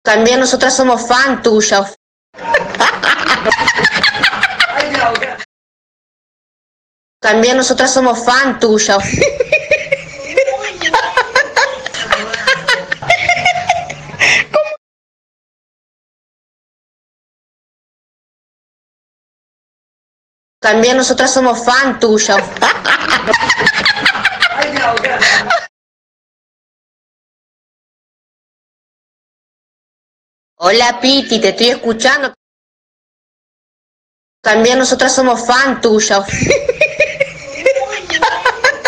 También nosotras somos fan tuya. También nosotras somos fan tuya. También nosotras somos fan tuya. Hola Piti, te estoy escuchando. También nosotras somos fan tuya.